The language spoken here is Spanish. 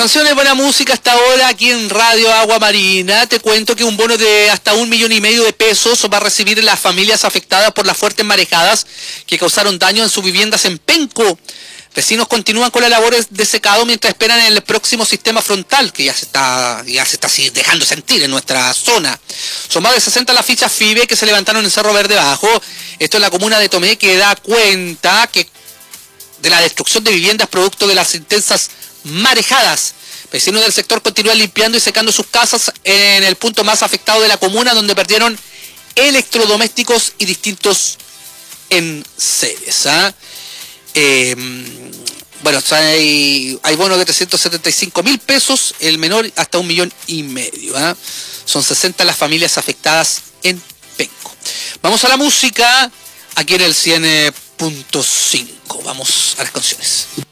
Canciones, buena música hasta ahora aquí en Radio Agua Marina. Te cuento que un bono de hasta 1,5 millones de pesos va a recibir las familias afectadas por las fuertes marejadas que causaron daño en sus viviendas en Penco. Vecinos continúan con las labores de secado mientras esperan el próximo sistema frontal, que ya se está dejando sentir en nuestra zona. Son más de 60 las fichas FIBE que se levantaron en Cerro Verde Bajo. Esto es la comuna de Tomé, que da cuenta de la destrucción de viviendas producto de las intensas marejadas. Vecinos del sector continúan limpiando y secando sus casas en el punto más afectado de la comuna, donde perdieron electrodomésticos y distintos enseres. Bueno, hay bonos de 375.000 pesos, el menor hasta 1,5 millones. Son 60 las familias afectadas en Penco. Vamos a la música aquí en el 100.5. Vamos a las canciones.